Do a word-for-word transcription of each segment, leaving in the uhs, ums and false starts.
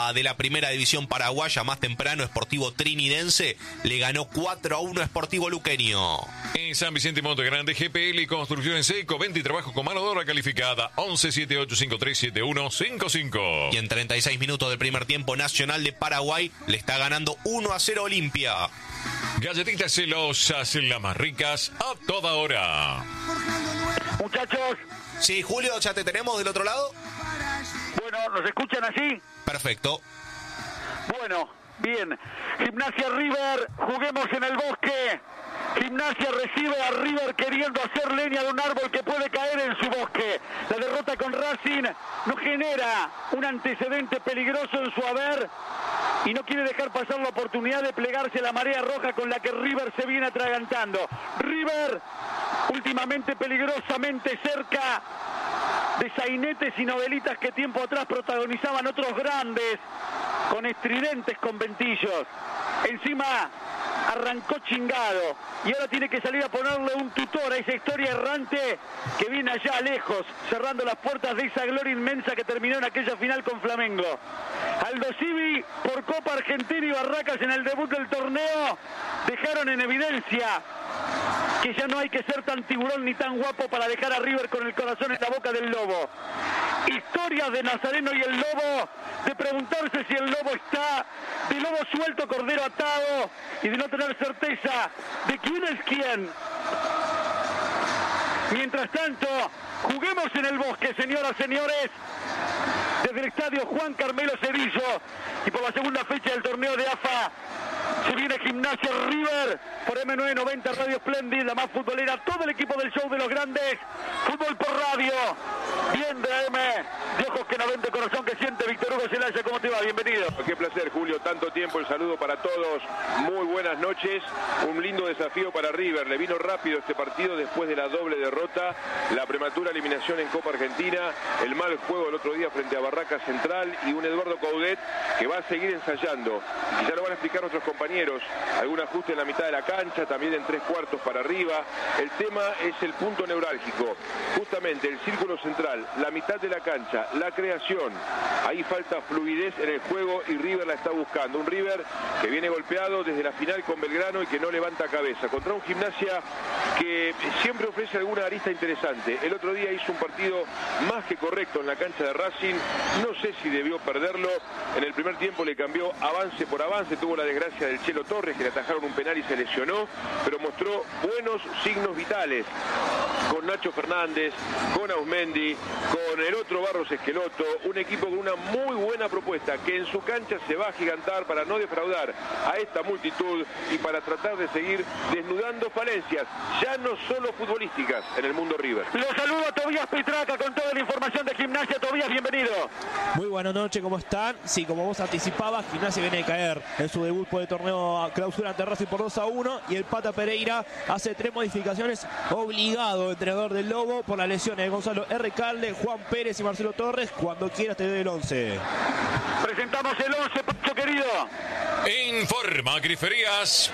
Copa de la Primera División Paraguaya. Más temprano, Sportivo Trinidense le ganó cuatro a uno a Sportivo Luqueño. En San Vicente Monte Grande, G P L Construcción en Seco, venta y trabajo con mano de obra calificada. once setenta y ocho cincuenta y tres setenta y uno cincuenta y cinco. Y en treinta y seis minutos del primer tiempo, Nacional de Paraguay le está ganando uno a cero Olimpia. Galletitas celosas, las más ricas a toda hora. Muchachos. Sí, Julio, ¿ya te tenemos del otro lado? Bueno, ¿nos escuchan allí? Perfecto. Bueno, bien. Gimnasia River, juguemos en el bosque. Gimnasia recibe a River queriendo hacer leña de un árbol que puede caer en su bosque. La derrota con Racing no genera un antecedente peligroso en su haber y no quiere dejar pasar la oportunidad de plegarse a la marea roja con la que River se viene atragantando. River, últimamente peligrosamente cerca de sainetes y novelitas que tiempo atrás protagonizaban otros grandes con estridentes conventillos. Encima arrancó chingado y ahora tiene que salir a ponerle un tutor a esa historia errante que viene allá lejos, cerrando las puertas de esa gloria inmensa que terminó en aquella final con Flamengo. Aldo Civi por Copa Argentina y Barracas en el debut del torneo dejaron en evidencia que ya no hay que ser tan tiburón ni tan guapo para dejar a River con el corazón en la boca del lobo. Historias de Nazareno y el lobo, de preguntarse si el lobo está de lobo suelto, cordero atado, y de no tener certeza de quién es quién. Mientras tanto, juguemos en el bosque, señoras, señores, desde el estadio Juan Carmelo Cedillo, y por la segunda fecha del torneo de A F A, se viene Gimnasia River por eme nueve noventa Radio Splendid, la más futbolera, todo el equipo del show de los grandes, fútbol por radio, bien de A M, de ojos que no ven, de corazón que siente. Víctor Hugo Celaya, ¿cómo te va? Bienvenido. Qué placer, Julio, tanto tiempo, el saludo para todos, muy buenas noches, un lindo desafío para River, le vino rápido este partido después de la doble derrota, la prematura eliminación en Copa Argentina, el mal juego el otro día frente a Barracas Central y un Eduardo Coudet que va a seguir ensayando, y ya lo van a explicar nuestros compañeros, algún ajuste en la mitad de la cancha, también en tres cuartos para arriba. El tema es el punto neurálgico, justamente el círculo central, la mitad de la cancha, la creación, ahí falta fluidez en el juego y River la está buscando, un River que viene golpeado desde la final con Belgrano y que no levanta cabeza, contra un Gimnasia que siempre ofrece alguna arista interesante. El otro día hizo un partido más que correcto en la cancha de Racing, no sé si debió perderlo, en el primer tiempo le cambió avance por avance, tuvo la desgracia del Chelo Torres que le atajaron un penal y se lesionó, pero mostró buenos signos vitales con Nacho Fernández, con Ausmendi, con el otro Barros Esqueloto, un equipo con una muy buena propuesta que en su cancha se va a gigantar para no defraudar a esta multitud y para tratar de seguir desnudando falencias, ya no solo futbolísticas, en el mundo River. Los saludo a Tobías Petraca con toda la información de Gimnasia. Tobías, bienvenido. Muy buenas noches, ¿cómo están? Sí, como vos anticipabas, Gimnasia viene de caer en su debut por el torneo clausura ante Racing por dos a uno y el Pata Pereira hace tres modificaciones, obligado entrenador del Lobo por las lesiones de Gonzalo R. Calde, Juan Pérez y Marcelo Torres. Cuando quieras te doy el once. Presentamos el once, Pacho querido. Informa Griferías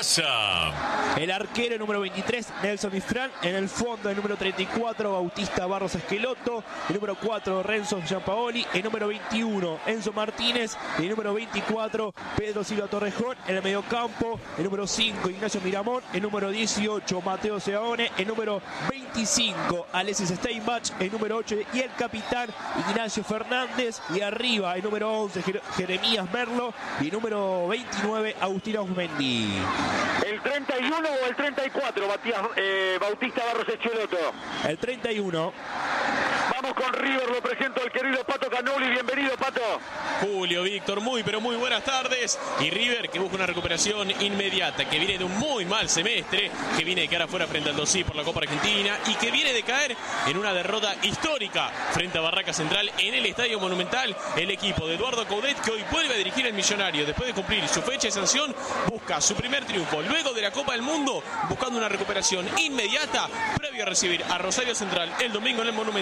Piazza. El arquero número veintitrés, Nelson Ifrán. En el fondo, el número treinta y cuatro, Bautista Barros Esqueloto. El número cuatro, Renzo Giampaoli. El número veintiuno, Enzo Martínez. El número veinticuatro, Pedro Silva Torrejón. En el mediocampo, el número cinco, Ignacio Miramón. El número dieciocho, Mateo Seaone. El número veinticinco, Alexis Steinbach. El número ocho y el capitán Ignacio Fernández. Y arriba, el número once, Jeremías Merlo. Y el número veintinueve, Agustín Ausmendi. ¿El treinta y uno o el treinta y cuatro, Matías, eh, Bautista Barros Esqueloto? El treinta y uno. Vamos con River, lo presento al querido Pato Canoli. Bienvenido, Pato. Julio, Víctor, muy pero muy buenas tardes. Y River que busca una recuperación inmediata, que viene de un muy mal semestre, que viene de cara afuera frente al Dosí por la Copa Argentina y que viene de caer en una derrota histórica frente a Barraca Central en el Estadio Monumental. El equipo de Eduardo Coudet, que hoy vuelve a dirigir al Millonario después de cumplir su fecha de sanción, busca su primer triunfo luego de la Copa del Mundo, buscando una recuperación inmediata previo a recibir a Rosario Central el domingo en el Monumental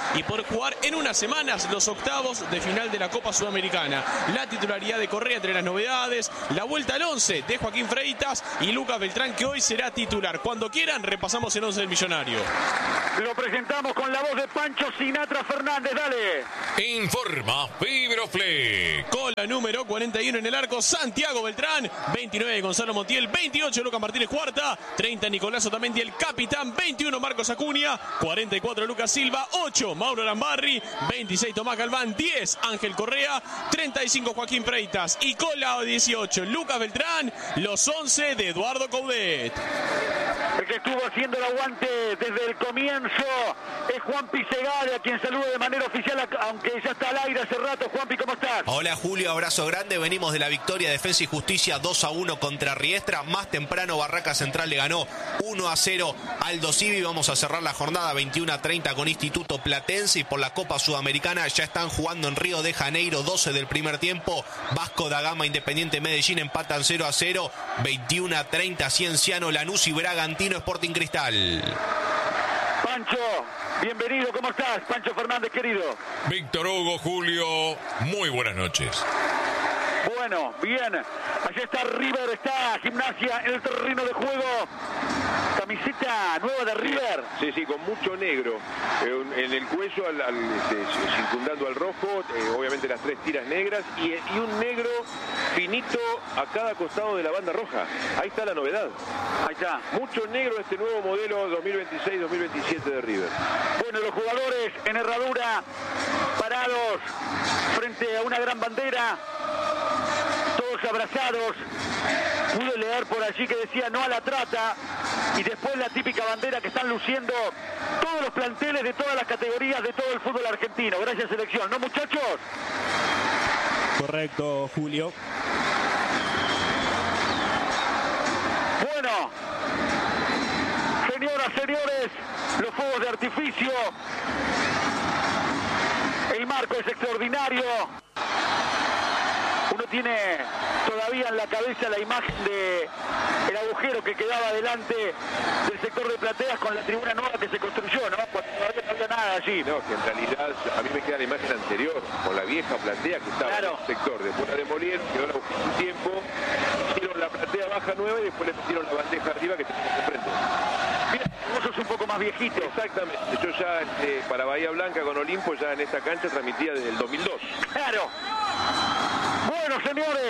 y por jugar en unas semanas los octavos de final de la Copa Sudamericana. La titularidad de Correa entre las novedades, la vuelta al once de Joaquín Freitas y Lucas Beltrán, que hoy será titular. Cuando quieran repasamos el once del Millonario. Lo presentamos con la voz de Pancho Sinatra Fernández, dale. Informa Fibroflex. Con la número cuarenta y uno en el arco, Santiago Beltrán. veintinueve Gonzalo Montiel. veintiocho Lucas Martínez Cuarta. treinta Nicolás Otamendi, el capitán. veintiuno Marcos Acuña. cuarenta y cuatro Lucas Silva. ocho Mauro Lambarri. veintiséis Tomás Galván. diez Ángel Correa. treinta y cinco Joaquín Freitas. Y con la dieciocho Lucas Beltrán. Los once de Eduardo Coudet. El que estuvo haciendo el aguante desde el comienzo es Juanpi Segale, a quien saludo de manera oficial, aunque ya está al aire hace rato. Juanpi, ¿cómo estás? Hola Julio, abrazo grande. Venimos de la victoria Defensa y Justicia dos a uno contra Riestra. Más temprano Barraca Central le ganó uno a cero Aldo Civi. Vamos a cerrar la jornada veintiuno a treinta con Instituto Platense, y por la Copa Sudamericana ya están jugando en Río de Janeiro. Doce del primer tiempo. Vasco da Gama, Independiente Medellín empatan cero a cero. veintiuno a treinta Cienciano, Lanús y Bragantino Sporting Cristal. Pancho, bienvenido, ¿cómo estás? Pancho Fernández, querido. Víctor Hugo, Julio, muy buenas noches. Bueno, bien. Allí está River, está Gimnasia en el terreno de juego. Camiseta nueva de River. Sí, sí, con mucho negro. Eh, en el cuello, al, al, este, circundando al rojo, eh, obviamente las tres tiras negras y, y un negro finito a cada costado de la banda roja. Ahí está la novedad. Ahí está. Mucho negro este nuevo modelo dos mil veintiséis dos mil veintisiete de River. Bueno, los jugadores en herradura, parados frente a una gran bandera, todos abrazados. Pude leer por allí que decía no a la trata, y después la típica bandera que están luciendo todos los planteles de todas las categorías de todo el fútbol argentino. Gracias, selección, ¿no, muchachos? Correcto, Julio. Bueno, señoras, señores, los fuegos de artificio, el marco es extraordinario. Uno tiene todavía en la cabeza la imagen de el agujero que quedaba delante del sector de plateas con la tribuna nueva que se construyó, ¿no? Cuando todavía no había nada allí. No, que en realidad a mí me queda la imagen anterior, con la vieja platea que estaba Claro. en el sector. Después la demolieron, quedó el agujero un tiempo, hicieron la platea baja nueva y después le metieron la bandeja arriba que tenemos enfrente. Bien, vos sos un poco más viejito. Exactamente. Yo ya este, para Bahía Blanca con Olimpo, ya en esta cancha transmitía desde el dos mil dos. Claro. Bueno, señores,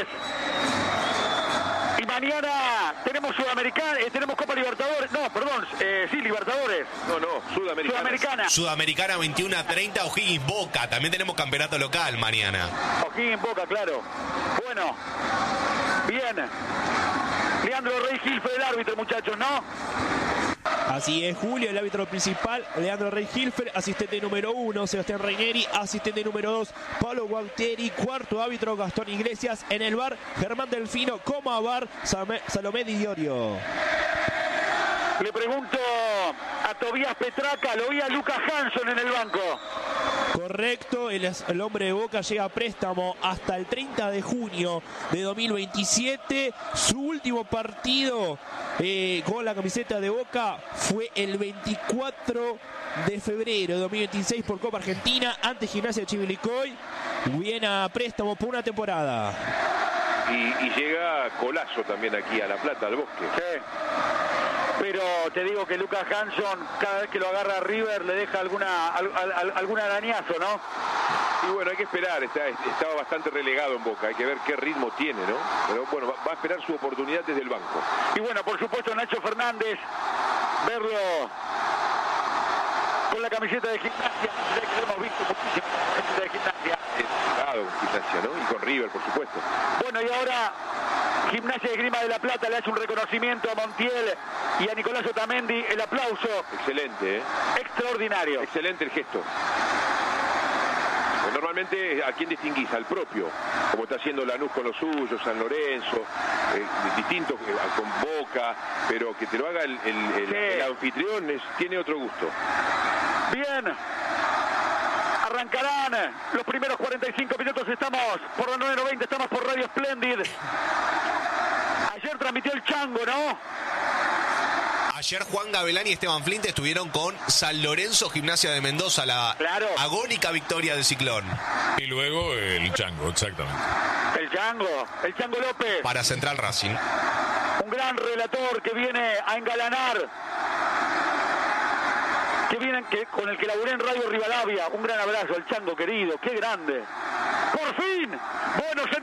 y mañana tenemos Sudamericana, eh, tenemos Copa Libertadores, no, perdón, eh, sí, Libertadores. No, no, Sudamericana. Sudamericana. Sudamericana veintiuno a treinta, O'Higgins Boca. También tenemos campeonato local mañana. O'Higgins Boca, claro. Bueno, bien. Leandro Rey Gil fue el árbitro, muchachos, ¿no? Así es, Julio, el árbitro principal, Leandro Rey Hilfer, asistente número uno, Sebastián Reineri, asistente número dos, Pablo Guautieri, cuarto árbitro, Gastón Iglesias, en el bar, Germán Delfino, como a bar, Salomé Di Iorio. Le pregunto a Tobías Petraca, lo vi a Lucas Hanson en el banco. Correcto, el, el hombre de Boca llega a préstamo hasta el treinta de junio de dos mil veintisiete. Su último partido eh, con la camiseta de Boca fue el veinticuatro de febrero de dos mil veintiséis por Copa Argentina ante Gimnasia de Chivilcoy. Viene a préstamo por una temporada. Y, y llega Colazo también aquí a La Plata, al Bosque. Sí. Pero te digo que Lucas Hanson, cada vez que lo agarra a River, le deja alguna al, al, algún arañazo, ¿no? Y bueno, hay que esperar, está, estaba bastante relegado en Boca, hay que ver qué ritmo tiene, ¿no? Pero bueno, va, va a esperar su oportunidad desde el banco. Y bueno, por supuesto, Nacho Fernández, verlo con la camiseta de Gimnasia, ya que lo hemos visto muchísimo con la camiseta de Gimnasia. Claro, con Gimnasia, ¿no? Y con River, por supuesto. Bueno, y ahora Gimnasia de Esgrima de La Plata le hace un reconocimiento a Montiel y a Nicolás Otamendi, el aplauso. Excelente, ¿eh? Extraordinario. Excelente el gesto. Normalmente, ¿a quién distinguís? Al propio, como está haciendo Lanús con los suyos, San Lorenzo, eh, distinto eh, con Boca, pero que te lo haga el, el, el, Sí. el anfitrión es, tiene otro gusto. Bien. Arrancarán los primeros cuarenta y cinco minutos. Estamos por la nueve noventa, estamos por Radio Splendid. Ayer transmitió el Chango, ¿no? Ayer Juan Gavelán y Esteban Flint estuvieron con San Lorenzo Gimnasia de Mendoza, la Claro. agónica victoria del Ciclón. Y luego el Chango, exactamente. El Chango, el Chango López. Para Central Racing. Un gran relator que viene a engalanar, que viene que, con el que laburé en Radio Rivadavia. Un gran abrazo, el Chango querido, qué grande. Por fin, bueno, señor.